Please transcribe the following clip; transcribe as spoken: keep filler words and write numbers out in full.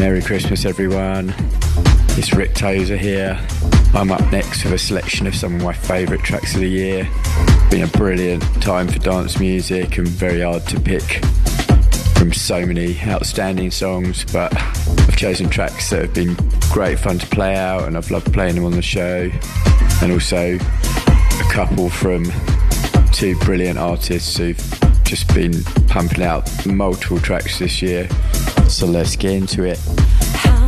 Merry Christmas, everyone. It's Rick Tozer here. I'm up next with a selection of some of my favourite tracks of the year. Been a brilliant time for dance music and very hard to pick from so many outstanding songs, but I've chosen tracks that have been great fun to play out and I've loved playing them on the show, and also a couple from two brilliant artists who've just been pumping out multiple tracks this year. So let's get into it.